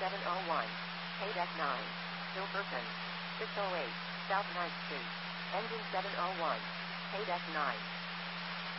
701. KDEC 9. Hilferson. 608. South 9th Street. Engine 701. KDEC 9.